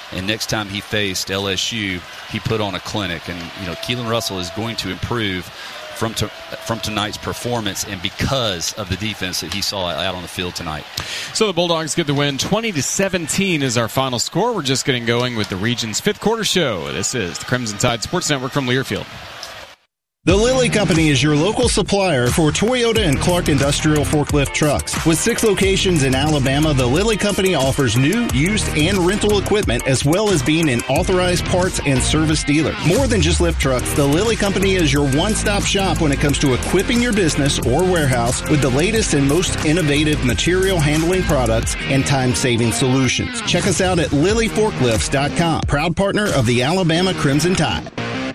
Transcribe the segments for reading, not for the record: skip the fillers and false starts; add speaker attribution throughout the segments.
Speaker 1: And next time he faced LSU, he put on a clinic. And, Keelan Russell is going to improve from tonight's performance and because of the defense that he saw out on the field tonight.
Speaker 2: So the Bulldogs get the win. 20-17 is our final score. We're just getting going with the region's fifth quarter show. This is the Crimson Tide Sports Network from Learfield.
Speaker 3: The Lilly Company is your local supplier for Toyota and Clark Industrial forklift trucks. With 6 locations in Alabama, the Lilly Company offers new, used, and rental equipment, as well as being an authorized parts and service dealer. More than just lift trucks, the Lilly Company is your one-stop shop when it comes to equipping your business or warehouse with the latest and most innovative material handling products and time-saving solutions. Check us out at LillyForklifts.com, proud partner of the Alabama Crimson Tide.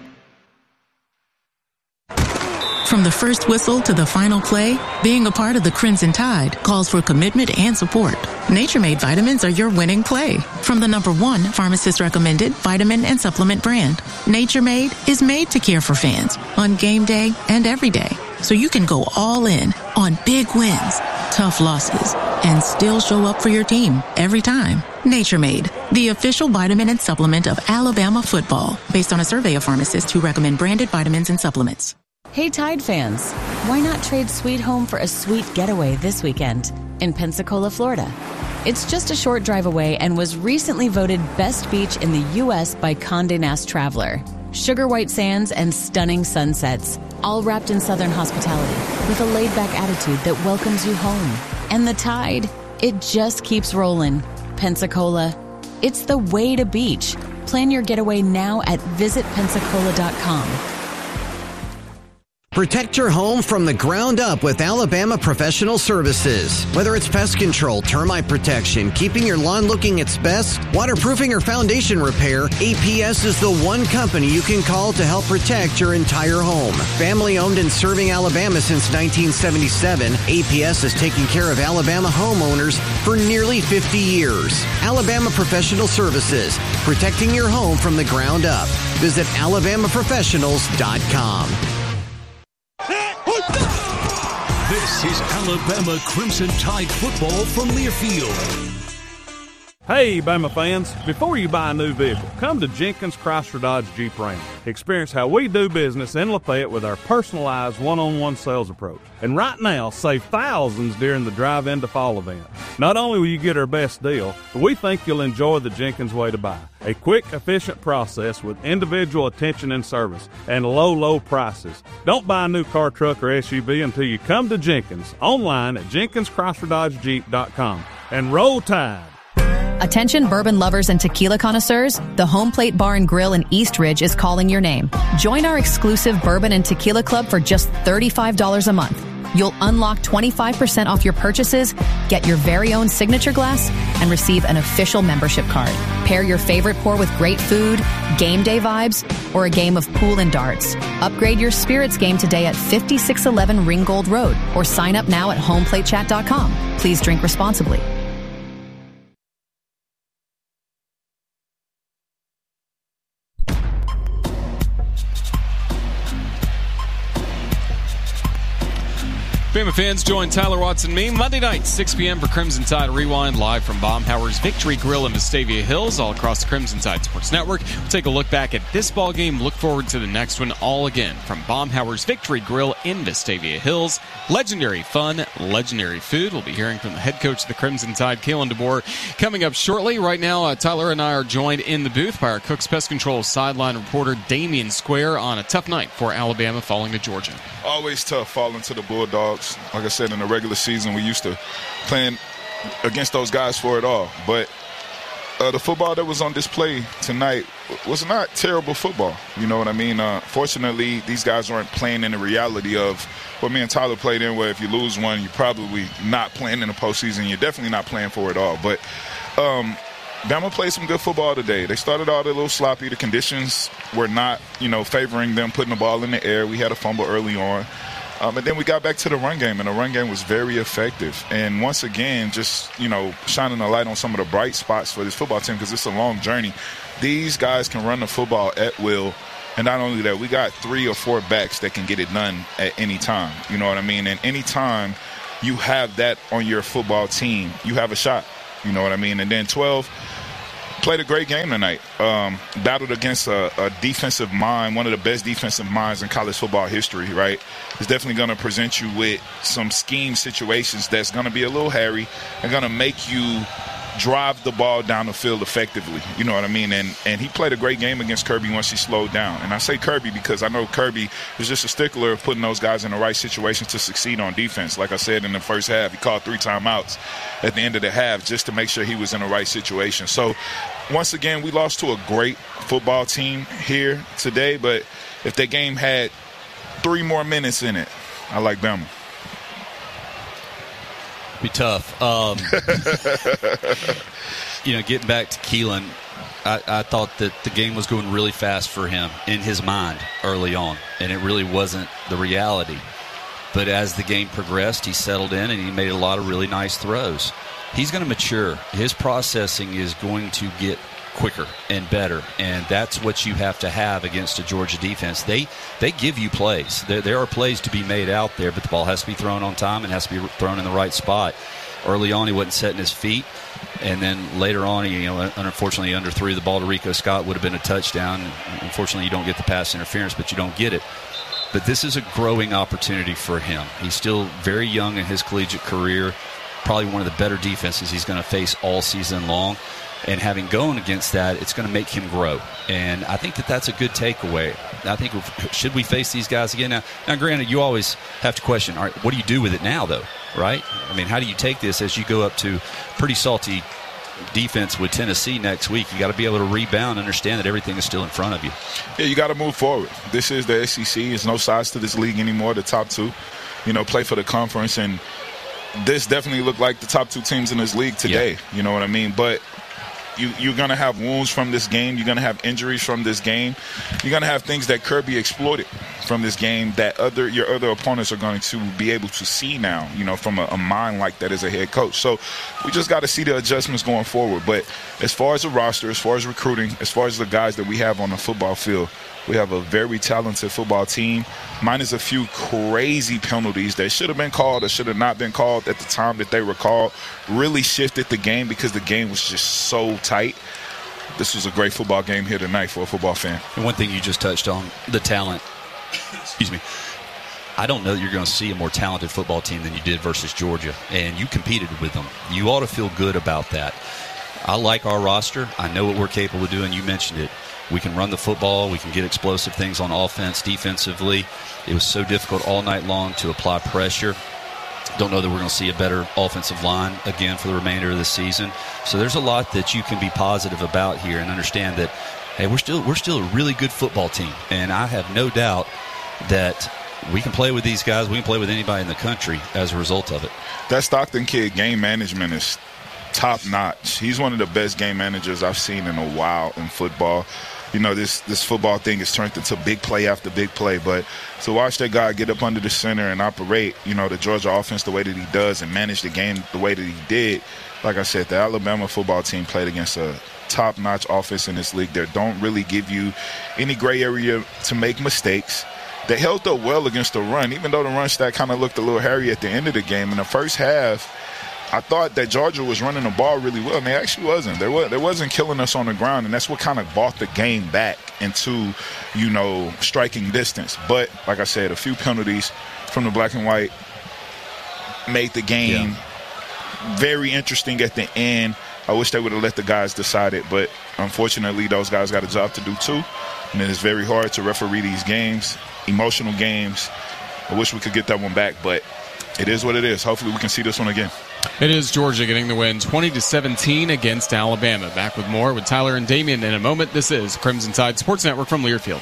Speaker 4: From the first whistle to the final play, being a part of the Crimson Tide calls for commitment and support. Nature Made vitamins are your winning play. From the #1 pharmacist-recommended vitamin and supplement brand, Nature Made is made to care for fans on game day and every day. So you can go all in on big wins, tough losses, and still show up for your team every time. Nature Made, the official vitamin and supplement of Alabama football, based on a survey of pharmacists who recommend branded vitamins and supplements.
Speaker 5: Hey Tide fans, why not trade Sweet Home for a sweet getaway this weekend in Pensacola, Florida? It's just a short drive away and was recently voted best beach in the U.S. by Condé Nast Traveler. Sugar white sands and stunning sunsets, all wrapped in Southern hospitality with a laid-back attitude that welcomes you home. And the Tide, it just keeps rolling. Pensacola, it's the way to beach. Plan your getaway now at visitpensacola.com.
Speaker 6: Protect your home from the ground up with Alabama Professional Services. Whether it's pest control, termite protection, keeping your lawn looking its best, waterproofing, or foundation repair, APS is the one company you can call to help protect your entire home. Family owned and serving Alabama since 1977, APS has taken care of Alabama homeowners for nearly 50 years. Alabama Professional Services, protecting your home from the ground up. Visit alabamaprofessionals.com.
Speaker 7: This is Alabama Crimson Tide football from Learfield.
Speaker 8: Hey, Bama fans, before you buy a new vehicle, come to Jenkins Chrysler Dodge Jeep Ram. Experience how we do business in Lafayette with our personalized one-on-one sales approach. And right now, save thousands during the Drive Into Fall event. Not only will you get our best deal, but we think you'll enjoy the Jenkins way to buy. A quick, efficient process with individual attention and service and low prices. Don't buy a new car, truck, or SUV until you come to Jenkins, online at JenkinsChryslerDodgeJeep.com. And roll Tide!
Speaker 9: Attention bourbon lovers and tequila connoisseurs, the Home Plate Bar and Grill in East Ridge is calling your name. Join our exclusive bourbon and tequila club for just $35 a month. You'll unlock 25% off your purchases, get your very own signature glass, and receive an official membership card. Pair your favorite pour with great food, game day vibes, or a game of pool and darts. Upgrade your spirits game today at 5611 Ringgold Road or sign up now at homeplatechat.com. Please drink responsibly.
Speaker 2: Bama fans, join Tyler Watson and me Monday night, 6 p.m. for Crimson Tide Rewind, live from Baumhower's Victory Grill in Vestavia Hills, all across the Crimson Tide Sports Network. We'll take a look back at this ball game, look forward to the next one, all again from Baumhower's Victory Grill in Vestavia Hills. Legendary fun, legendary food. We'll be hearing from the head coach of the Crimson Tide, Kalen DeBoer, coming up shortly. Right now, Tyler and I are joined in the booth by our Cook's Pest Control sideline reporter, Damian Square, on a tough night for Alabama falling to Georgia.
Speaker 10: Always tough falling to the Bulldogs. Like I said, in the regular season, we used to playing against those guys for it all. But the football that was on display tonight was not terrible football. You know what I mean? Fortunately, these guys aren't playing in the reality of what me and Tyler played in, where if you lose one, you're probably not playing in the postseason. You're definitely not playing for it all. But Bama played some good football today. They started out a little sloppy. The conditions were not, favoring them putting the ball in the air. We had a fumble early on. And then we got back to the run game, and the run game was very effective. And once again, just, shining a light on some of the bright spots for this football team, because it's a long journey. These guys can run the football at will. And not only that, we got 3 or 4 backs that can get it done at any time. You know what I mean? And any time you have that on your football team, you have a shot. You know what I mean? And then 12 played a great game tonight. Battled against a defensive mind, one of the best defensive minds in college football history, right? It's definitely going to present you with some scheme situations that's going to be a little hairy and going to make you drive the ball down the field effectively. You know what I mean? And he played a great game against Kirby once he slowed down. And I say Kirby because I know Kirby is just a stickler of putting those guys in the right situation to succeed on defense. Like I said in the first half, he called 3 timeouts at the end of the half just to make sure he was in the right situation. So once again, we lost to a great football team here today, but if that game had 3 more minutes in it, I like Bama.
Speaker 1: Be tough. Getting back to Keelan, I thought that the game was going really fast for him in his mind early on, and it really wasn't the reality. But as the game progressed, he settled in and he made a lot of really nice throws. He's going to mature. His processing is going to get quicker and better, and that's what you have to have against a Georgia defense. They give you plays. There are plays to be made out there, but the ball has to be thrown on time and has to be thrown in the right spot. Early on, he wasn't setting his feet, and then later on, he unfortunately underthrew the ball to Rico Scott. Would have been a touchdown. Unfortunately, you don't get the pass interference, but you don't get it. But this is a growing opportunity for him. He's still very young in his collegiate career, probably one of the better defenses he's going to face all season long. And having gone against that, it's going to make him grow. And I think that's a good takeaway. I think, should we face these guys again? Now, granted, you always have to question, all right, what do you do with it now, though, right? I mean, how do you take this as you go up to pretty salty defense with Tennessee next week? You got to be able to rebound and understand that everything is still in front of you.
Speaker 10: Yeah, you got to move forward. This is the SEC. There's no size to this league anymore. The top 2, play for the conference. And this definitely looked like the top 2 teams in this league today. Yeah. You know what I mean? But you're going to have wounds from this game. You're going to have injuries from this game. You're going to have things that Kirby exploited from this game that your other opponents are going to be able to see now, from a mind like that as a head coach. So we just got to see the adjustments going forward. But as far as the roster, as far as recruiting, as far as the guys that we have on the football field, we have a very talented football team, minus a few crazy penalties that should have been called or should have not been called at the time that they were called. Really shifted the game because the game was just so tight. This was a great football game here tonight for a football fan.
Speaker 1: And one thing you just touched on, the talent. Excuse me. I don't know that you're going to see a more talented football team than you did versus Georgia, and you competed with them. You ought to feel good about that. I like our roster. I know what we're capable of doing. You mentioned it. We can run the football. We can get explosive things on offense, defensively. It was so difficult all night long to apply pressure. Don't know that we're going to see a better offensive line again for the remainder of the season. So there's a lot that you can be positive about here and understand that, hey, we're still a really good football team. And I have no doubt that we can play with these guys. We can play with anybody in the country as a result of it.
Speaker 10: That Stockton kid, game management is top-notch. He's one of the best game managers I've seen in a while in football. This football thing has turned into big play after big play, but to watch that guy get up under the center and operate, the Georgia offense the way that he does and manage the game the way that he did, like I said, the Alabama football team played against a top-notch offense in this league that don't really give you any gray area to make mistakes. They held up well against the run, even though the run stat kind of looked a little hairy at the end of the game. In the first half, I thought that Georgia was running the ball really well, and they actually wasn't. They wasn't killing us on the ground, and that's what kind of brought the game back into, striking distance. But, like I said, a few penalties from the black and white made the game very interesting at the end. I wish they would have let the guys decide it, but unfortunately those guys got a job to do too, and it is very hard to referee these games, emotional games. I wish we could get that one back, but it is what it is. Hopefully we can see this one again.
Speaker 2: It is Georgia getting the win 20-17 against Alabama. Back with more with Tyler and Damian in a moment. This is Crimson Tide Sports Network from Learfield.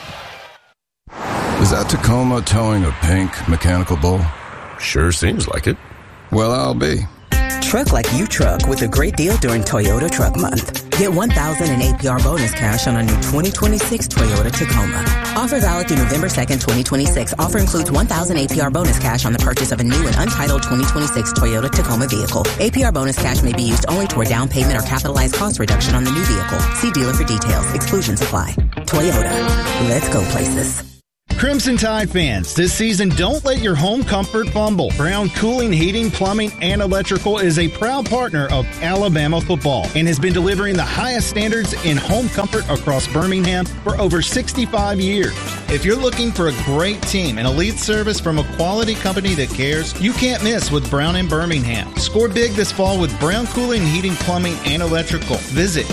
Speaker 11: Is that Tacoma towing a pink mechanical bull?
Speaker 12: Sure seems like it.
Speaker 11: Well, I'll be.
Speaker 13: Truck like you truck with a great deal during Toyota Truck Month. Get $1,000 in APR bonus cash on a new 2026 Toyota Tacoma. Offer valid through November 2nd, 2026. Offer includes $1,000 APR bonus cash on the purchase of a new and untitled 2026 Toyota Tacoma vehicle. APR bonus cash may be used only toward down payment or capitalized cost reduction on the new vehicle. See dealer for details. Exclusions apply. Toyota. Let's go places.
Speaker 3: Crimson Tide fans, this season don't let your home comfort fumble. Brown Cooling, Heating, Plumbing, and Electrical is a proud partner of Alabama football and has been delivering the highest standards in home comfort across Birmingham for over 65 years. If you're looking for a great team and elite service from a quality company that cares, you can't miss with Brown in Birmingham. Score big this fall with Brown Cooling, Heating, Plumbing, and Electrical. Visit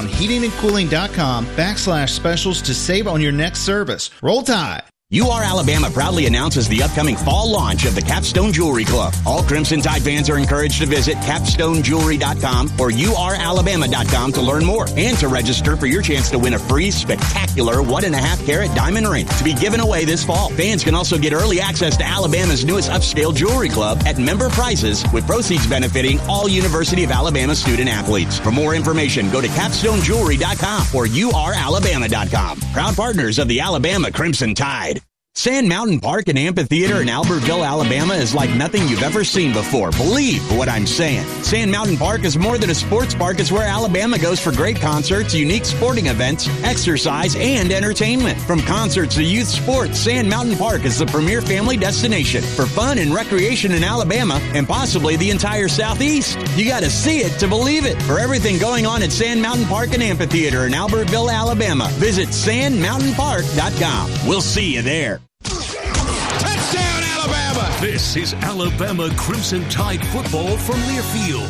Speaker 3: brownheatingandcooling.com/specials to save on your next service. Roll Tide.
Speaker 14: UR Alabama proudly announces the upcoming fall launch of the Capstone Jewelry Club. All Crimson Tide fans are encouraged to visit capstonejewelry.com or uralabama.com to learn more and to register for your chance to win a free spectacular 1.5-carat diamond ring to be given away this fall. Fans can also get early access to Alabama's newest upscale jewelry club at member prices, with proceeds benefiting all University of Alabama student athletes. For more information, go to capstonejewelry.com or uralabama.com. Proud partners of the Alabama Crimson Tide. Sand Mountain Park and Amphitheater in Albertville, Alabama is like nothing you've ever seen before. Believe what I'm saying. Sand Mountain Park is more than a sports park. It's where Alabama goes for great concerts, unique sporting events, exercise, and entertainment. From concerts to youth sports, Sand Mountain Park is the premier family destination for fun and recreation in Alabama and possibly the entire Southeast. You got to see it to believe it. For everything going on at Sand Mountain Park and Amphitheater in Albertville, Alabama, visit sandmountainpark.com. We'll see you there.
Speaker 7: Touchdown, Alabama! This is Alabama Crimson Tide football from Learfield.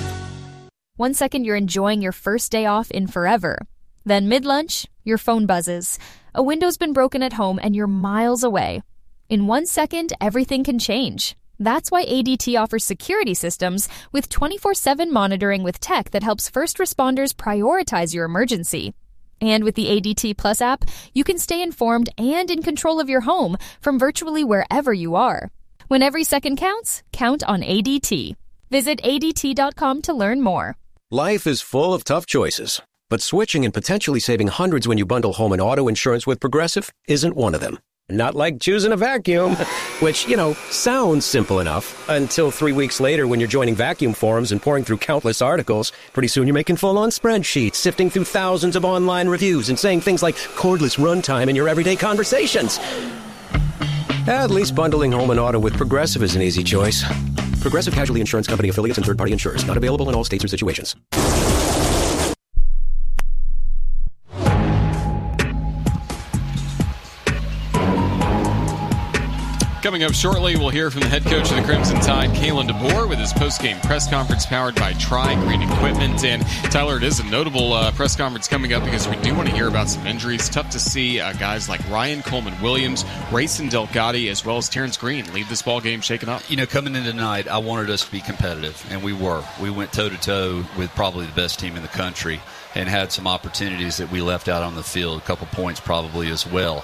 Speaker 15: 1 second you're enjoying your first day off in forever. Then mid-lunch, your phone buzzes. A window's been broken at home and you're miles away. In 1 second, everything can change. That's why ADT offers security systems with 24/7 monitoring with tech that helps first responders prioritize your emergency. And with the ADT Plus app, you can stay informed and in control of your home from virtually wherever you are. When every second counts, count on ADT. Visit ADT.com to learn more.
Speaker 16: Life is full of tough choices, but switching and potentially saving hundreds when you bundle home and auto insurance with Progressive isn't one of them. Not like choosing a vacuum, which, sounds simple enough until 3 weeks later when you're joining vacuum forums and pouring through countless articles. Pretty soon you're making full-on spreadsheets, sifting through thousands of online reviews and saying things like cordless runtime in your everyday conversations. At least bundling home and auto with Progressive is an easy choice. Progressive Casualty Insurance Company affiliates and third-party insurers. Not available in all states or situations.
Speaker 2: Coming up shortly, we'll hear from the head coach of the Crimson Tide, Kalen DeBoer, with his post-game press conference powered by Tri-Green Equipment. And, Tyler, it is a notable press conference coming up because we do want to hear about some injuries. Tough to see guys like Ryan Coleman-Williams, Rayson Delgatti, as well as Terrence Green leave this ball game shaken up.
Speaker 1: Coming in tonight, I wanted us to be competitive, and we were. We went toe-to-toe with probably the best team in the country and had some opportunities that we left out on the field, a couple points probably as well.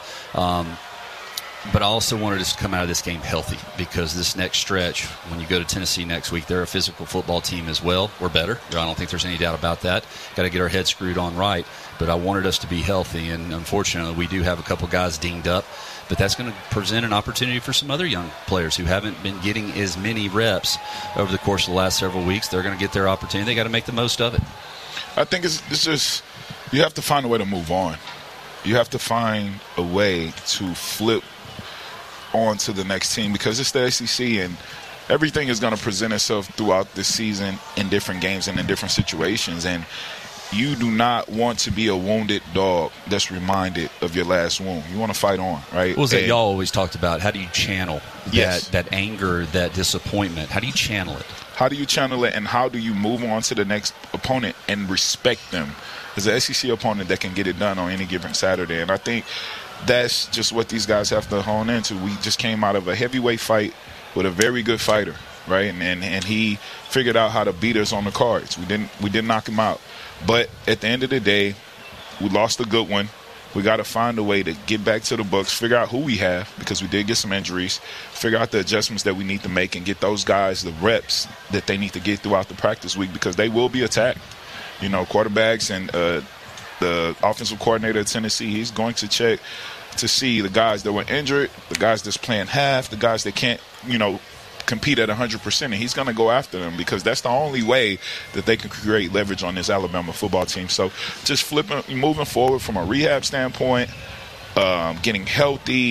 Speaker 1: But I also wanted us to come out of this game healthy because this next stretch, when you go to Tennessee next week, they're a physical football team as well. We're better. I don't think there's any doubt about that. Got to get our heads screwed on right. But I wanted us to be healthy, and unfortunately we do have a couple guys dinged up. But that's going to present an opportunity for some other young players who haven't been getting as many reps over the course of the last several weeks. They're going to get their opportunity. They got to make the most of it.
Speaker 10: I think it's just you have to find a way to move on. You have to find a way to flip on to the next team because it's the SEC and everything is going to present itself throughout this season in different games and in different situations, and you do not want to be a wounded dog that's reminded of your last wound. You want to fight on, right?
Speaker 1: What was that y'all always talked about? How do you channel that anger, that disappointment? How do you channel it?
Speaker 10: How do you channel it, and how do you move on to the next opponent and respect them as an SEC opponent that can get it done on any given Saturday? And I think that's just what these guys have to hone into. We just came out of a heavyweight fight with a very good fighter, right? And he figured out how to beat us on the cards. We didn't knock him out. But at the end of the day, we lost a good one. We got to find a way to get back to the books, figure out who we have because we did get some injuries, figure out the adjustments that we need to make and get those guys the reps that they need to get throughout the practice week because they will be attacked. Quarterbacks and the offensive coordinator at Tennessee, he's going to check to see the guys that were injured, the guys that's playing half, the guys that can't, compete at 100%, and he's going to go after them because that's the only way that they can create leverage on this Alabama football team. So just moving forward from a rehab standpoint, getting healthy,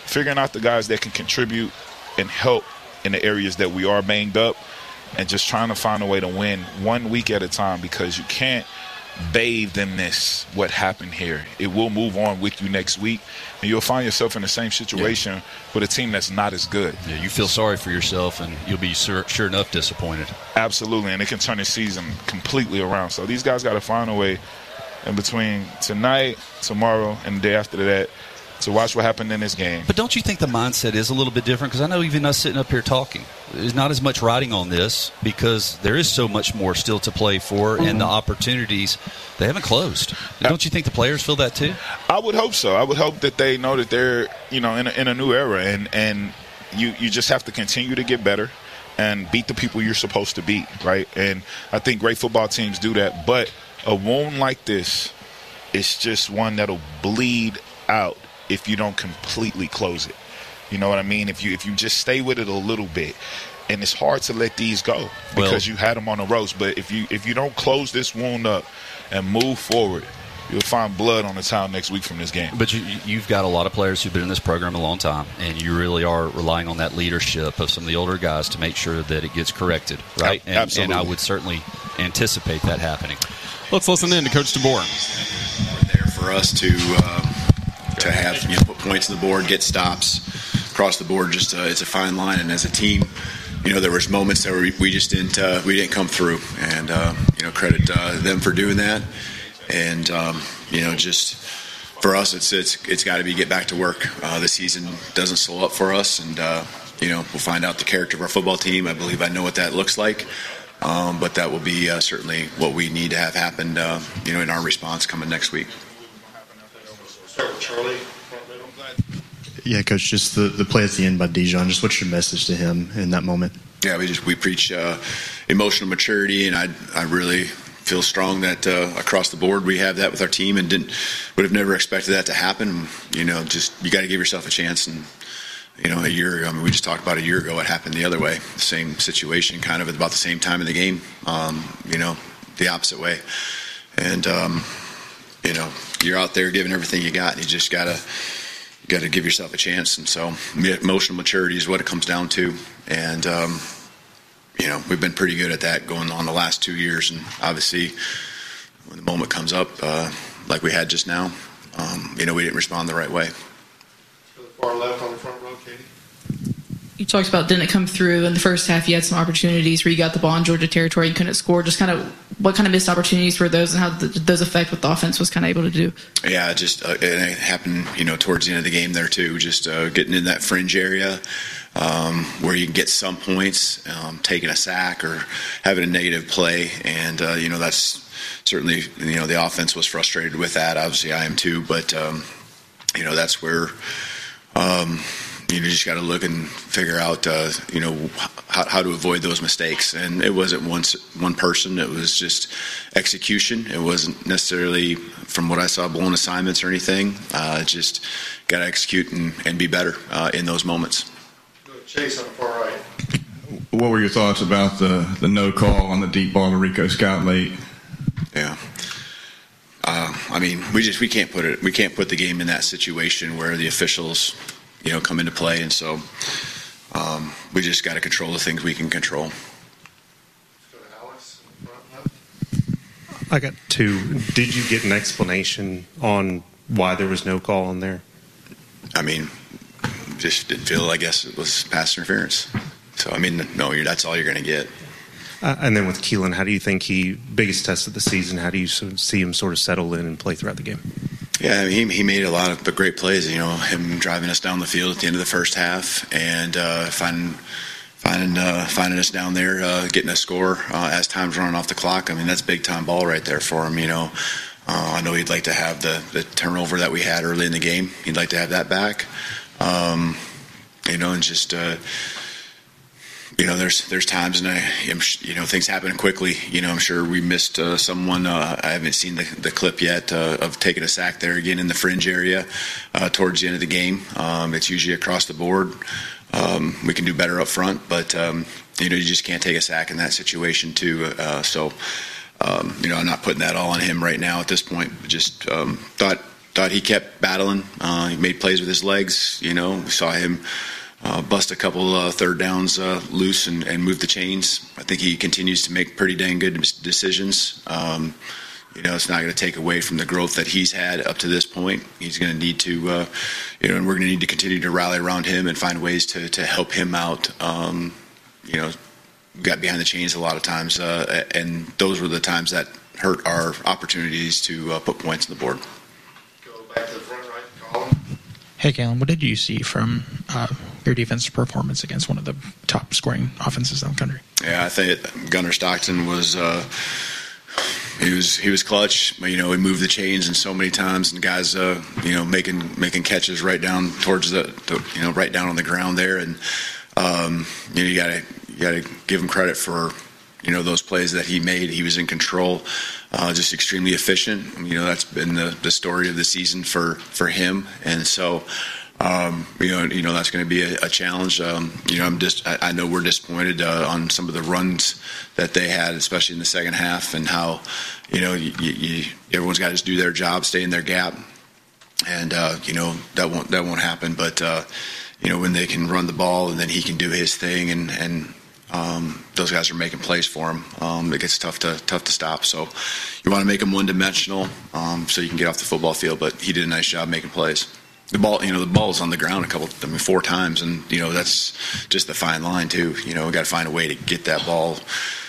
Speaker 10: figuring out the guys that can contribute and help in the areas that we are banged up, and just trying to find a way to win 1 week at a time, because you can't bathe in this, what happened here. It will move on with you next week, and you'll find yourself in the same situation with a team that's not as good.
Speaker 1: Yeah, you feel sorry for yourself, and you'll be sure enough disappointed.
Speaker 10: Absolutely, and it can turn the season completely around. So these guys got to find a way in between tonight, tomorrow, and the day after that to watch what happened in this game.
Speaker 1: But don't you think the mindset is a little bit different? Because I know even us sitting up here talking, there's not as much riding on this, because there is so much more still to play for, and the opportunities, they haven't closed. Don't you think the players feel that too?
Speaker 10: I would hope so. I would hope that they know that they're, in a new era, and you just have to continue to get better and beat the people you're supposed to beat, right? And I think great football teams do that. But a wound like this, it's just one that'll bleed out if you don't completely close it. You know what I mean? If you just stay with it a little bit. And it's hard to let these go because you had them on the ropes. But if you don't close this wound up and move forward, you'll find blood on the towel next week from this game.
Speaker 1: But you've got a lot of players who've been in this program a long time, and you really are relying on that leadership of some of the older guys to make sure that it gets corrected, right?
Speaker 10: Absolutely.
Speaker 1: And I would certainly anticipate that happening.
Speaker 2: Let's listen in to Coach DeBoer.
Speaker 17: There for us to have put points on the board, get stops across the board. Just it's a fine line, and as a team, there was moments that we just didn't come through, and credit them for doing that. And just for us, it's got to be get back to work. The season doesn't slow up for us, and we'll find out the character of our football team. I believe I know what that looks like, but that will be certainly what we need to have happen. In our response coming next week.
Speaker 18: Charlie. Yeah, Coach, just the play at the end by Dijon, just what's your message to him in that moment?
Speaker 17: Yeah, we preach emotional maturity, and I really feel strong that across the board we have that with our team, and would have never expected that to happen. Just you got to give yourself a chance. And a year ago, we just talked about a year ago, it happened the other way, the same situation, kind of at about the same time in the game. The opposite way, and you're out there giving everything you got. And you just gotta give yourself a chance. And so emotional maturity is what it comes down to. And we've been pretty good at that going on the last 2 years. And obviously, when the moment comes up, like we had just now, we didn't respond the right way.
Speaker 18: Far left on the front row, Katie.
Speaker 19: You talked about didn't come through in the first half. You had some opportunities where you got the ball in Georgia territory and couldn't score. Just kind of what kind of missed opportunities were those, and how did those affect what the offense was kind of able to do? Yeah,
Speaker 17: just it happened, towards the end of the game there too. Just getting in that fringe area where you can get some points, taking a sack or having a negative play, and that's certainly the offense was frustrated with that. Obviously, I am too, but that's where. You just got to look and figure out, how to avoid those mistakes. And it wasn't one person. It was just execution. It wasn't necessarily, from what I saw, blown assignments or anything. Just got to execute and be better in those moments.
Speaker 18: Chase on the far right.
Speaker 20: What were your thoughts about the no call on the deep ball to Rico Scott late?
Speaker 17: Yeah. We can't put the game in that situation where the officials come into play, and so we just got to control the things we can control.
Speaker 18: I got two. Did you get an explanation on why there was no call on there?
Speaker 17: Just didn't feel, I guess it was pass interference. So, no, that's all you're going to get.
Speaker 18: And then with Keelan, how do you think biggest test of the season, how do you see him sort of settle in and play throughout the game?
Speaker 17: Yeah, he made a lot of great plays. Him driving us down the field at the end of the first half, and finding us down there, getting a score as time's running off the clock. That's big time ball right there for him. I know he'd like to have the turnover that we had early in the game. He'd like to have that back. And just. There's times, and things happen quickly. I'm sure we missed someone. I haven't seen the clip yet of taking a sack there again in the fringe area towards the end of the game. It's usually across the board. We can do better up front, but you just can't take a sack in that situation too. I'm not putting that all on him right now at this point. Just thought thought he kept battling. He made plays with his legs. We saw him bust a couple third downs loose and move the chains. I think he continues to make pretty dang good decisions. It's not going to take away from the growth that he's had up to this point. He's going to need to, and we're going to need to continue to rally around him and find ways to help him out. Got behind the chains a lot of times, and those were the times that hurt our opportunities to put points on the board.
Speaker 21: Go back to the front right column. Hey, Kalen, what did you see from your defensive performance against one of the top scoring offenses in the country?
Speaker 17: Yeah, I think Gunnar Stockton was he was clutch. He moved the chains and so many times, and guys making catches right down towards right down on the ground there, and you got to give him credit for those plays that he made. He was in control, just extremely efficient. That's been the story of the season for him, and so that's going to be a challenge. I know we're disappointed on some of the runs that they had, especially in the second half, and how everyone's got to just do their job, stay in their gap, and that won't happen. But when they can run the ball and then he can do his thing, and those guys are making plays for him, it gets tough to stop. So you want to make him one-dimensional so you can get off the football field. But he did a nice job making plays. The ball's on the ground 4 times, and that's just the fine line too. We got to find a way to get that ball.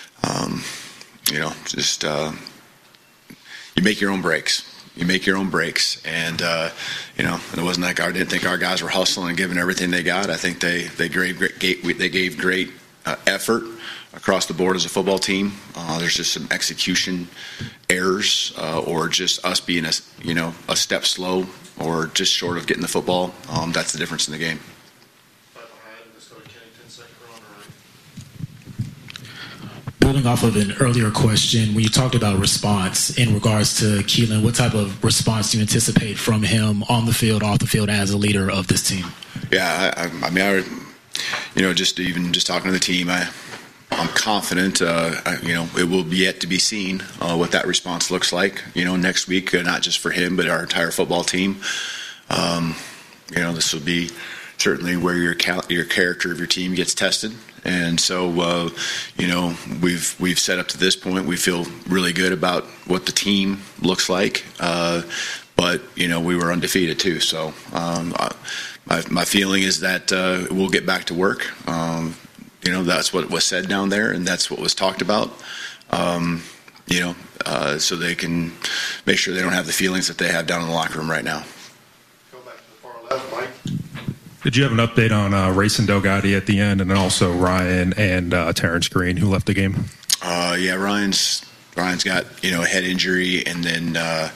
Speaker 17: You make your own breaks. And it wasn't like I didn't think our guys were hustling and giving everything they got. I think they gave great effort across the board as a football team. There's just some execution errors, or just us being a step slow, or just short of getting the football. That's the difference in the game.
Speaker 22: Building off of an earlier question, when you talked about response in regards to Keelan, what type of response do you anticipate from him on the field, off the field, as a leader of this team?
Speaker 17: Yeah, just talking to the team, I'm confident. It will be yet to be seen what that response looks like. Next week, not just for him, but our entire football team. This will be certainly where your character of your team gets tested. And so, we've set up to this point. We feel really good about what the team looks like. But we were undefeated too. So, my feeling is that we'll get back to work. That's what was said down there, and that's what was talked about. So they can make sure they don't have the feelings that they have down in the locker room right now.
Speaker 21: Go back to the far left, Mike.
Speaker 23: Did you have an update on Rayson Delgatti at the end, and then also Ryan and Terrence Green, who left the game?
Speaker 17: Ryan's got a head injury, and then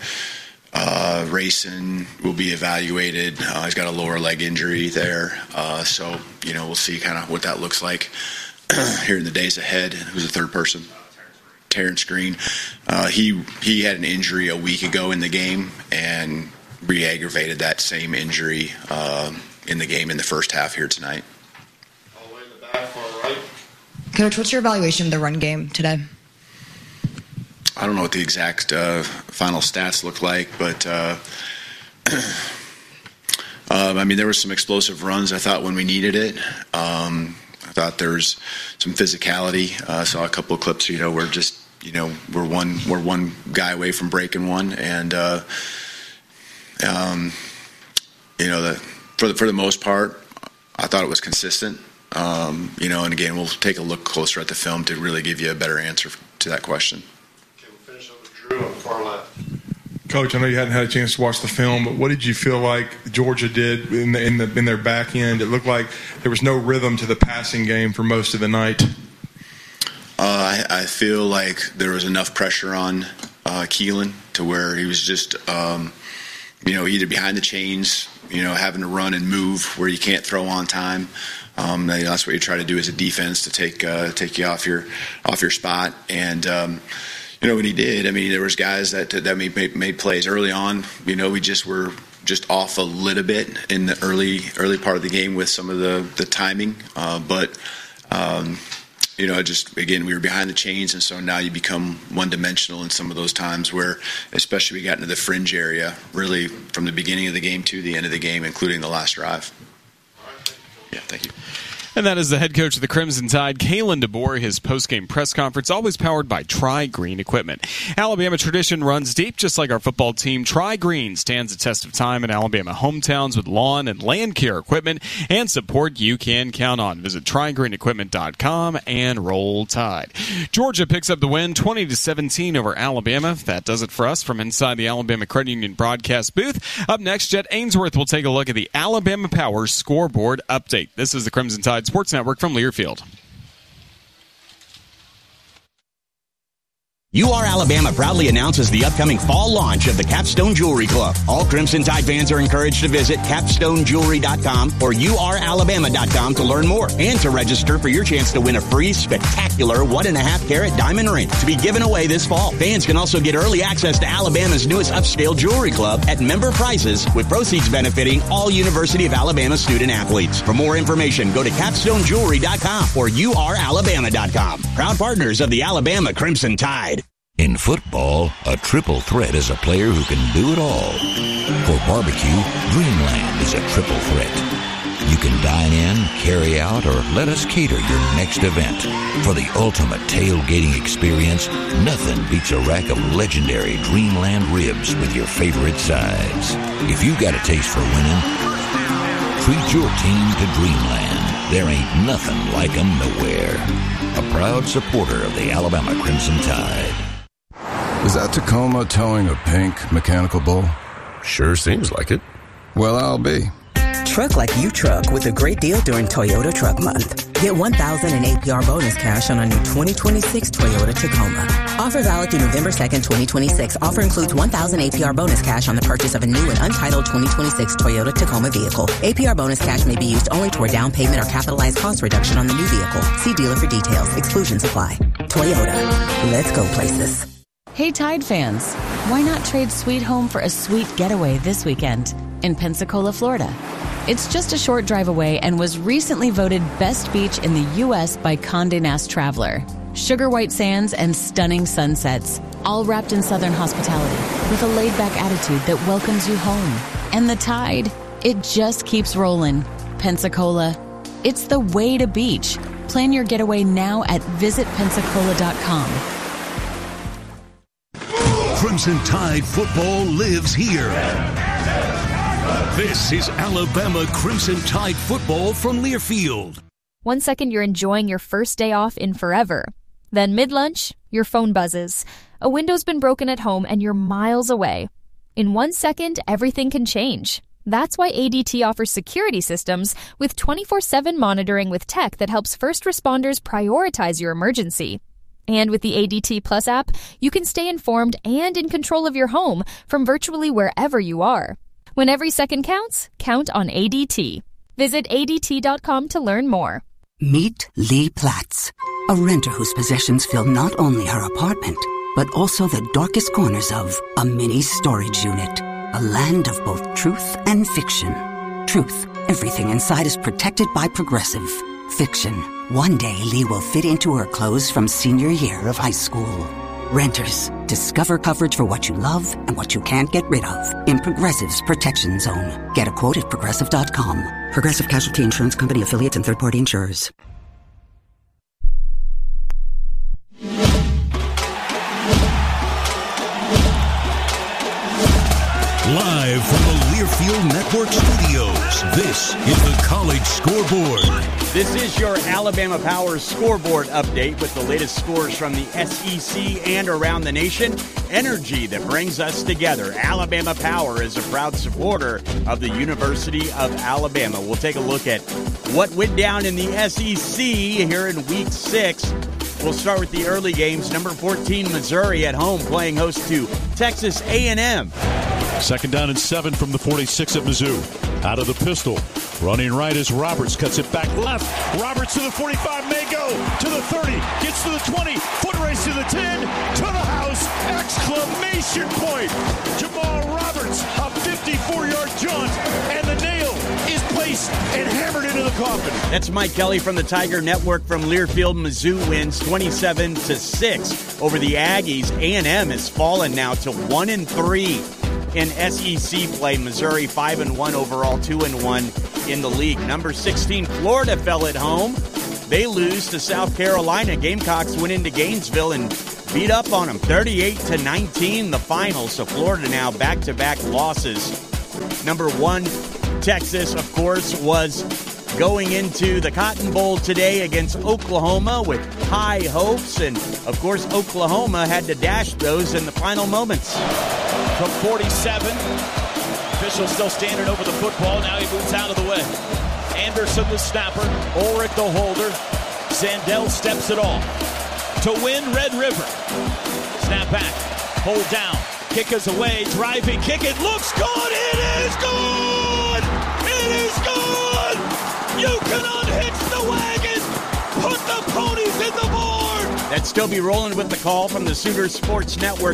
Speaker 17: Rayson will be evaluated. He's got a lower leg injury there, so we'll see kind of what that looks like here in the days ahead. Who's the third person? Terrence Green. He had an injury a week ago in the game and re-aggravated that same injury in the game in the first half here tonight.
Speaker 21: All the way in the back, far right.
Speaker 24: Coach, what's your evaluation of the run game today?
Speaker 17: I don't know what the exact final stats look like, but there were some explosive runs, I thought, when we needed it. I thought there's some physicality. I saw a couple of clips, where just, we're one guy away from breaking one, and for the most part, I thought it was consistent. And again, we'll take a look closer at the film to really give you a better answer to that question.
Speaker 21: Drew on the far left.
Speaker 20: Coach, I know you hadn't had a chance to watch the film, but what did you feel like Georgia did in their back end? It looked like there was no rhythm to the passing game for most of the night.
Speaker 17: I feel like there was enough pressure on Keelan to where he was just, either behind the chains, having to run and move where you can't throw on time. That's what you try to do as a defense, to take you off your spot. And when he did, there was guys that made plays early on. We just were just off a little bit in the early part of the game with some of the timing. But again, we were behind the chains, and so now you become one-dimensional in some of those times where, especially we got into the fringe area, really from the beginning of the game to the end of the game, including the last drive. Yeah, thank you.
Speaker 2: And that is the head coach of the Crimson Tide, Kalen DeBoer, his post-game press conference, always powered by Tri-Green equipment. Alabama tradition runs deep, just like our football team. Tri-Green stands the test of time in Alabama hometowns with lawn and land care equipment and support you can count on. Visit TriGreenEquipment.com and roll Tide. Georgia picks up the win, 20-17 over Alabama. That does it for us from inside the Alabama Credit Union broadcast booth. Up next, Jet Ainsworth will take a look at the Alabama Power scoreboard update. This is the Crimson Tide Sports Network from Learfield.
Speaker 14: UR Alabama proudly announces the upcoming fall launch of the Capstone Jewelry Club. All Crimson Tide fans are encouraged to visit capstonejewelry.com or uralabama.com to learn more and to register for your chance to win a free, spectacular 1.5-carat diamond ring to be given away this fall. Fans can also get early access to Alabama's newest upscale jewelry club at member prices, with proceeds benefiting all University of Alabama student athletes. For more information, go to capstonejewelry.com or uralabama.com. Proud partners of the Alabama Crimson Tide.
Speaker 4: In football, a triple threat is a player who can do it all. For barbecue, Dreamland is a triple threat. You can dine in, carry out, or let us cater your next event. For the ultimate tailgating experience, nothing beats a rack of legendary Dreamland ribs with your favorite sides. If you've got a taste for winning, treat your team to Dreamland. There ain't nothing like 'em nowhere. A proud supporter of the Alabama Crimson Tide.
Speaker 11: Is that Tacoma towing a pink mechanical bull?
Speaker 12: Sure seems like it.
Speaker 11: Well, I'll be.
Speaker 13: Truck like you truck with a great deal during Toyota Truck Month. Get $1,000 in APR bonus cash on a new 2026 Toyota Tacoma. Offer valid through November 2nd, 2026. Offer includes $1,000 APR bonus cash on the purchase of a new and untitled 2026 Toyota Tacoma vehicle. APR bonus cash may be used only toward down payment or capitalized cost reduction on the new vehicle. See dealer for details. Exclusions apply. Toyota. Let's go places.
Speaker 5: Hey Tide fans, why not trade Sweet Home for a sweet getaway this weekend in Pensacola, Florida? It's just a short drive away and was recently voted best beach in the U.S. by Condé Nast Traveler. Sugar white sands and stunning sunsets, all wrapped in Southern hospitality with a laid-back attitude that welcomes you home. And the Tide, it just keeps rolling. Pensacola, it's the way to beach. Plan your getaway now at visitpensacola.com.
Speaker 7: Crimson Tide football lives here. This is Alabama Crimson Tide football from Learfield.
Speaker 15: 1 second you're enjoying your first day off in forever. Then mid-lunch, your phone buzzes. A window's been broken at home and you're miles away. In 1 second, everything can change. That's why ADT offers security systems with 24/7 monitoring with tech that helps first responders prioritize your emergency. And with the ADT Plus app, you can stay informed and in control of your home from virtually wherever you are. When every second counts, count on ADT. Visit ADT.com to learn more.
Speaker 6: Meet Lee Platts, a renter whose possessions fill not only her apartment, but also the darkest corners of a mini storage unit. A land of both truth and fiction. Truth, everything inside is protected by Progressive. Fiction, one day Lee will fit into her clothes from senior year of high school. Renters, discover coverage for what you love and what you can't get rid of in Progressive's Protection Zone. Get a quote at Progressive.com. Progressive Casualty Insurance Company, affiliates, and third-party insurers.
Speaker 7: Live from the Learfield Network Studios, this is the College Scoreboard.
Speaker 14: This is your Alabama Power scoreboard update with the latest scores from the SEC and around the nation. Energy that brings us together. Alabama Power is a proud supporter of the University of Alabama. We'll take a look at what went down in the SEC here in Week 6. We'll start with the early games. Number 14, Missouri at home playing host to Texas A&M.
Speaker 8: 2nd down and 7 from the 46 at Mizzou. Out of the pistol. Running right as Roberts cuts it back left. Roberts to the 45, may go to the 30, gets to the 20, foot race to the 10, to the house, exclamation point. Jamal Roberts, a 54-yard jaunt, and the nail is placed face and hammered into the coffin.
Speaker 14: That's Mike Kelly from the Tiger Network from Learfield. Mizzou wins 27-6 over the Aggies. A&M has fallen now to 1-3 in SEC play. Missouri 5-1 overall, 2-1 in the league. Number 16, Florida fell at home. They lose to South Carolina. Gamecocks went into Gainesville and beat up on them 38-19 the final. So Florida now back-to-back losses. Number 1, Texas, of course, was going into the Cotton Bowl today against Oklahoma with high hopes. And, of course, Oklahoma had to dash those in the final moments.
Speaker 8: From 47, official still standing over the football. Now he moves out of the way. Anderson the snapper, Ulrich the holder. Zandel steps it off to win Red River. Snap back, hold down, kick is away, driving kick, it looks good, it is good! It is good! You can unhitch the wagon, put the ponies in the board!
Speaker 14: That still be rolling with the call from the Sooners Sports Network.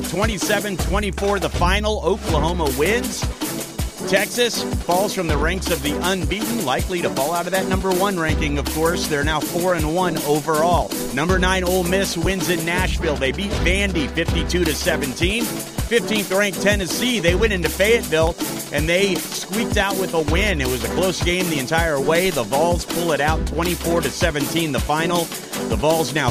Speaker 14: 27-24 the final, Oklahoma wins. Texas falls from the ranks of the unbeaten, likely to fall out of that number 1 ranking, of course. They're now 4-1 overall. Number 9, Ole Miss wins in Nashville. They beat Vandy 52-17. 15th ranked Tennessee, they went into Fayetteville, and they squeaked out with a win. It was a close game the entire way. The Vols pull it out 24-17 the final. The Vols now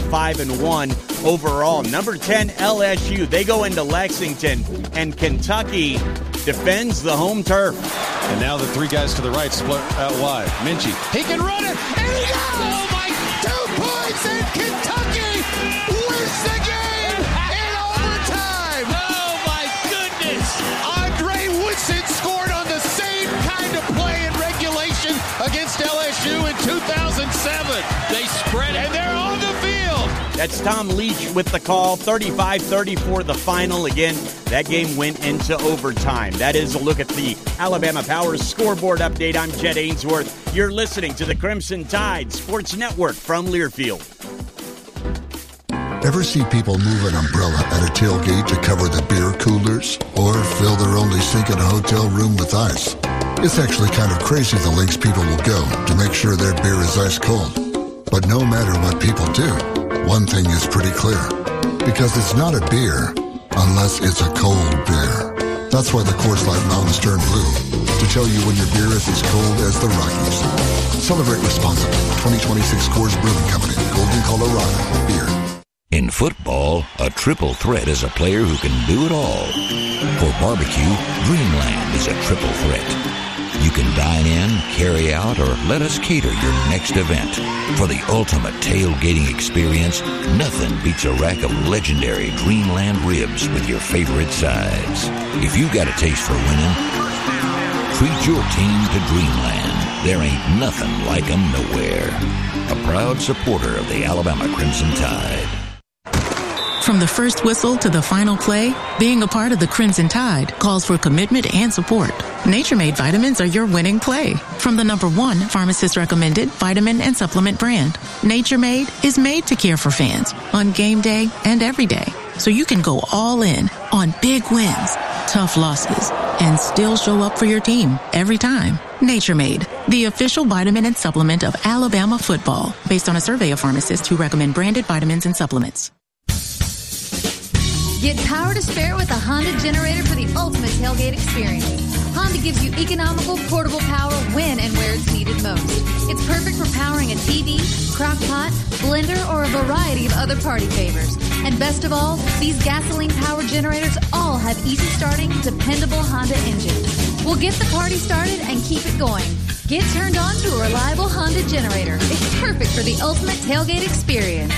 Speaker 14: 5-1 overall. Number 10, LSU, they go into Lexington, and Kentucky defends the home turf.
Speaker 3: And now the 3 guys to the right split out wide. Minchie.
Speaker 8: He can run it, and he goes! Oh my, 2 points, and Kentucky wins the game in overtime! Oh my goodness! Andre Woodson scored on the same kind of play in regulation against LSU in 2007. They spread it, and they're on the field.
Speaker 14: That's Tom Leach with the call. 35-34 the final. Again, that game went into overtime. That is a look at the Alabama Power scoreboard update. I'm Jed Ainsworth. You're listening to the Crimson Tide Sports Network from Learfield.
Speaker 9: Ever see people move an umbrella at a tailgate to cover the beer coolers? Or fill their only sink in a hotel room with ice? It's actually kind of crazy the lengths people will go to make sure their beer is ice cold. But no matter what people do, one thing is pretty clear. Because it's not a beer unless it's a cold beer. That's why the Coors Light Mountains turn blue. To tell you when your beer is as cold as the Rockies. Celebrate responsibly. 2026 Coors Brewing Company. Golden, Colorado. Beer.
Speaker 4: In football, a triple threat is a player who can do it all. For barbecue, Dreamland is a triple threat. You can dine in, carry out, or let us cater your next event. For the ultimate tailgating experience, nothing beats a rack of legendary Dreamland ribs with your favorite sides. If you've got a taste for winning, treat your team to Dreamland. There ain't nothing like 'em nowhere. A proud supporter of the Alabama Crimson Tide.
Speaker 10: From the first whistle to the final play, being a part of the Crimson Tide calls for commitment and support. Nature Made vitamins are your winning play. From the #1 pharmacist-recommended vitamin and supplement brand, Nature Made is made to care for fans on game day and every day. So you can go all in on big wins, tough losses, and still show up for your team every time. Nature Made, the official vitamin and supplement of Alabama football, based on a survey of pharmacists who recommend branded vitamins and supplements.
Speaker 16: Get power to spare with a Honda generator for the ultimate tailgate experience. Honda gives you economical, portable power when and where it's needed most. It's perfect for powering a TV, crock pot, blender, or a variety of other party favors. And best of all, these gasoline-powered generators all have easy starting, dependable Honda engines. We'll get the party started and keep it going. Get turned on to a reliable Honda generator. It's perfect for the ultimate tailgate experience.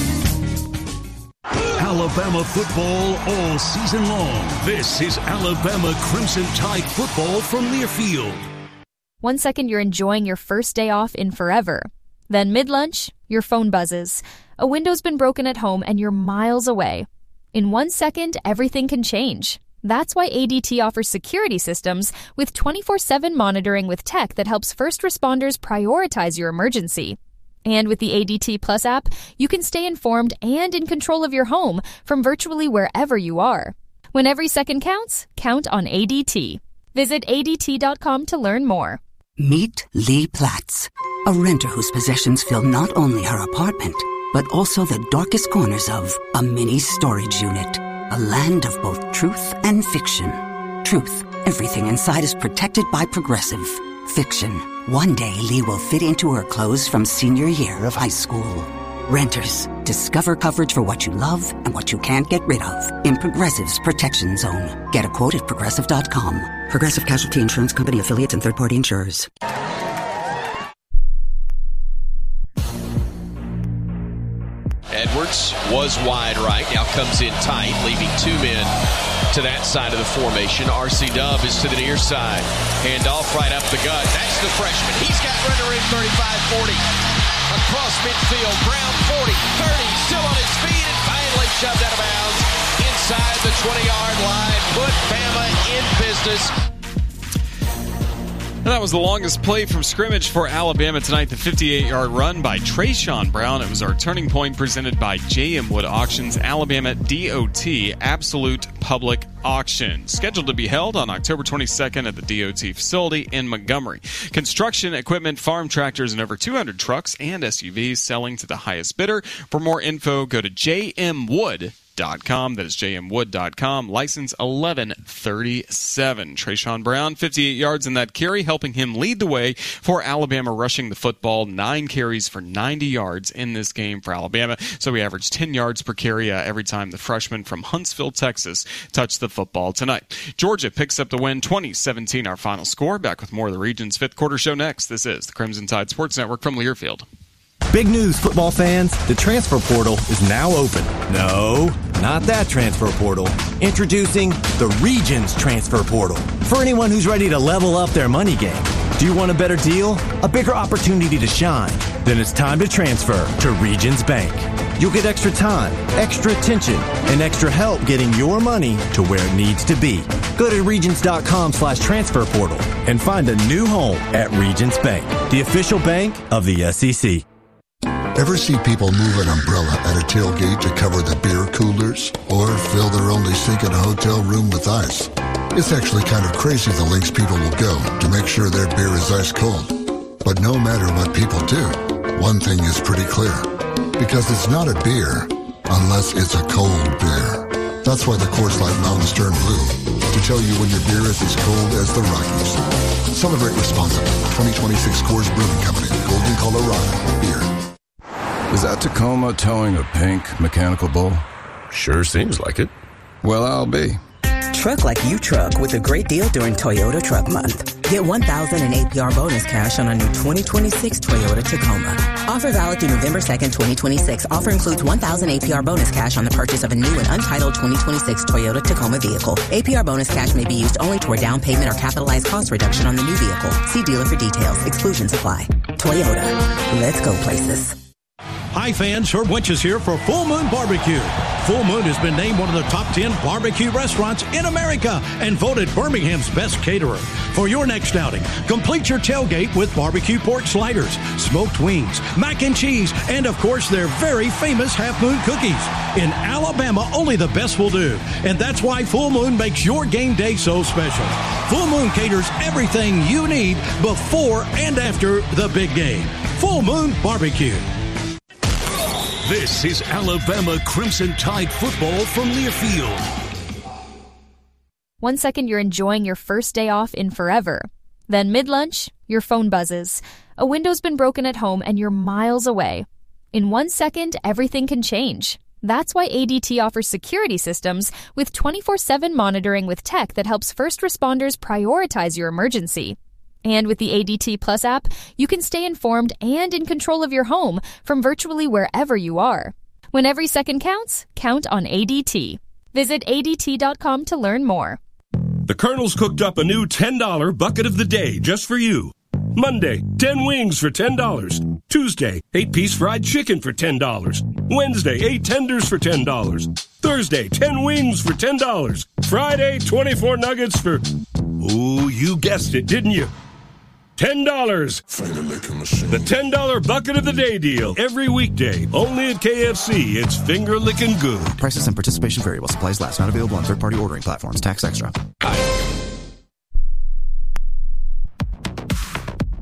Speaker 7: Alabama football all season long. This is Alabama Crimson Tide football from Learfield.
Speaker 15: 1 second you're enjoying your first day off in forever. Then mid-lunch, your phone buzzes. A window's been broken at home and you're miles away. In 1 second, everything can change. That's why ADT offers security systems with 24/7 monitoring with tech that helps first responders prioritize your emergency. And with the ADT Plus app, you can stay informed and in control of your home from virtually wherever you are. When every second counts, count on ADT. Visit ADT.com to learn more.
Speaker 6: Meet Lee Platts, a renter whose possessions fill not only her apartment, but also the darkest corners of a mini storage unit. A land of both truth and fiction. Truth, everything inside is protected by Progressive. Fiction, one day Lee will fit into her clothes from senior year of high school. Renters, discover coverage for what you love and what you can't get rid of in Progressive's Protection Zone. Get a quote at Progressive.com. Progressive Casualty Insurance Company, affiliates, and third-party insurers.
Speaker 1: Edwards was wide right, now comes in tight, leaving two men to that side of the formation. R.C. Dove is to the near side. Handoff right up the gut. That's the freshman. He's got runner in 35-40. Across midfield, Brown 40, 30, still on his feet, and finally shoved out of bounds inside the 20-yard line. Put Bama in business.
Speaker 2: And that was the longest play from scrimmage for Alabama tonight, the 58-yard run by Trayshawn Brown. It was our turning point presented by J.M. Wood Auctions, Alabama DOT Absolute Public Auction. Scheduled to be held on October 22nd at the DOT facility in Montgomery. Construction equipment, farm tractors, and over 200 trucks and SUVs selling to the highest bidder. For more info, go to jmwood.com. That is jmwood.com. License 1137. Trayshawn Brown, 58 yards in that carry, helping him lead the way for Alabama rushing the football. 9 carries for 90 yards in this game for Alabama. So we averaged 10 yards per carry every time the freshman from Huntsville, Texas, touched the football tonight. Georgia picks up the win, 20-17, our final score. Back with more of the region's fifth quarter show next. This is the Crimson Tide Sports Network from Learfield.
Speaker 18: Big news, football fans. The transfer portal is now open. No, not that transfer portal. Introducing the Regions Transfer Portal. For anyone who's ready to level up their money game. Do you want a better deal? A bigger opportunity to shine? Then it's time to transfer to Regions Bank. You'll get extra time, extra attention, and extra help getting your money to where it needs to be. Go to Regions.com/transfer portal and find a new home at Regions Bank, the official bank of the SEC.
Speaker 9: Ever see people move an umbrella at a tailgate to cover the beer coolers? Or fill their only sink in a hotel room with ice? It's actually kind of crazy the lengths people will go to make sure their beer is ice cold. But no matter what people do, one thing is pretty clear. Because it's not a beer unless it's a cold beer. That's why the Coors Light Mountain Stern Blue, to tell you when your beer is as cold as the Rockies. Celebrate responsibly. 2026 Coors Brewing Company, Golden, Colorado. Beer.
Speaker 11: Is that Tacoma towing a pink mechanical bull?
Speaker 12: Sure seems like it.
Speaker 11: Well, I'll be.
Speaker 13: Truck like you truck with a great deal during Toyota Truck Month. Get $1,000 in APR bonus cash on a new 2026 Toyota Tacoma. Offer valid through November 2nd, 2026. Offer includes $1,000 APR bonus cash on the purchase of a new and untitled 2026 Toyota Tacoma vehicle. APR bonus cash may be used only toward down payment or capitalized cost reduction on the new vehicle. See dealer for details. Exclusions apply. Toyota. Let's go places.
Speaker 19: Hi fans, Herb Winches here for Full Moon Barbecue. Full Moon has been named one of the top 10 barbecue restaurants in America and voted Birmingham's best caterer. For your next outing, complete your tailgate with barbecue pork sliders, smoked wings, mac and cheese, and of course their very famous Half Moon cookies. In Alabama, only the best will do. And that's why Full Moon makes your game day so special. Full Moon caters everything you need before and after the big game. Full Moon Barbecue.
Speaker 7: This is Alabama Crimson Tide football from Learfield.
Speaker 15: 1 second you're enjoying your first day off in forever. Then mid-lunch, your phone buzzes. A window's been broken at home and you're miles away. In 1 second, everything can change. That's why ADT offers security systems with 24/7 monitoring with tech that helps first responders prioritize your emergency. And with the ADT Plus app, you can stay informed and in control of your home from virtually wherever you are. When every second counts, count on ADT. Visit ADT.com to learn more.
Speaker 7: The Colonel's cooked up a new $10 bucket of the day just for you. Monday, 10 wings for $10. Tuesday, 8-piece fried chicken for $10. Wednesday, 8 tenders for $10. Thursday, 10 wings for $10. Friday, 24 nuggets for... Ooh, you guessed it, didn't you? $10. The $10 bucket of the day deal. Every weekday. Only at KFC. It's finger licking good.
Speaker 22: Prices and participation vary while supplies last. Not available on third-party ordering platforms. Tax extra.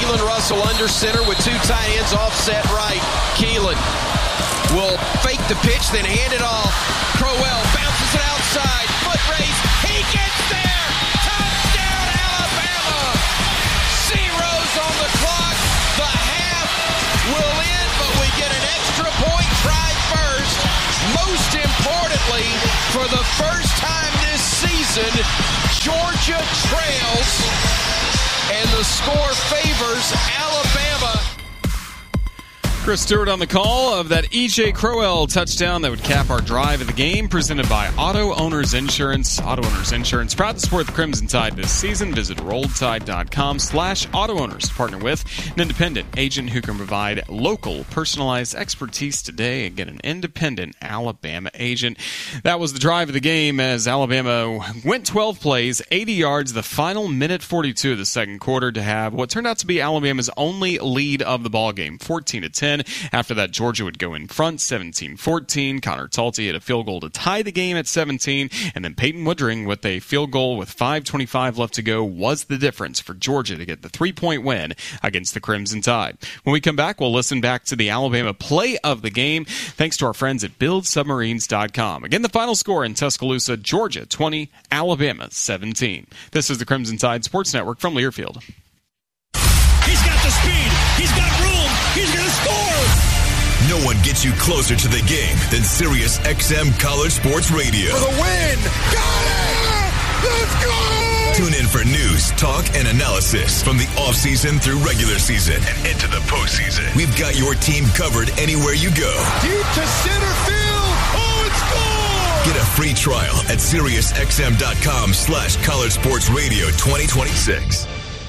Speaker 1: Jalen Russell under center with two tight ends offset right. Keelan will fake the pitch, then hand it off. Crowell bounces it outside. Foot race. He gets there. Touchdown, Alabama. Zeros on the clock. The half will end, but we get an extra point tried first. Most importantly, for the first time this season, Georgia trails, and the score favors Alabama.
Speaker 2: Chris Stewart on the call of that E.J. Crowell touchdown that would cap our drive of the game, presented by Auto Owners Insurance. Auto Owners Insurance, proud to support the Crimson Tide this season. Visit RolledTide.com/AutoOwners to partner with an independent agent who can provide local, personalized expertise today and get an independent Alabama agent. That was the drive of the game as Alabama went 12 plays, 80 yards, the final minute 42 of the second quarter to have what turned out to be Alabama's only lead of the ballgame, 14-10. After that, Georgia would go in front, 17-14. Connor Talty had a field goal to tie the game at 17, and then Peyton Woodring with a field goal with 5:25 left to go was the difference for Georgia to get the 3-point win against the Crimson Tide. When we come back, we'll listen back to the Alabama play of the game, thanks to our friends at BuildSubmarines.com. Again, the final score in Tuscaloosa, Georgia 20, Alabama 17. This is the Crimson Tide Sports Network from Learfield.
Speaker 20: He's got the speed. He's got room. He's going to score.
Speaker 21: No one gets you closer to the game than Sirius XM College Sports Radio.
Speaker 20: For the win. Got it. Let's go.
Speaker 21: Tune in for news, talk, and analysis from the offseason through regular season and into the postseason. We've got your team covered anywhere you go.
Speaker 20: Deep to center field. Oh, it's gone.
Speaker 21: Get a free trial at SiriusXM.com/College Sports Radio 2026.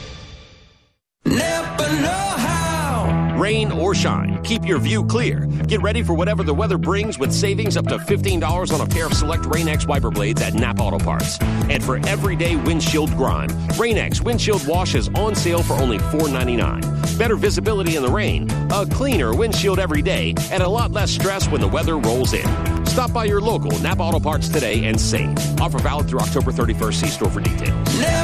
Speaker 20: Never know how.
Speaker 23: Rain or shine, keep your view clear. Get ready for whatever the weather brings with savings up to $15 on a pair of select Rain-X wiper blades at Napa Auto Parts. And for everyday windshield grime, Rain-X windshield wash is on sale for only $4.99. Better visibility in the rain, a cleaner windshield every day, and a lot less stress when the weather rolls in. Stop by your local Napa Auto Parts today and save. Offer valid through October 31st. See store for details.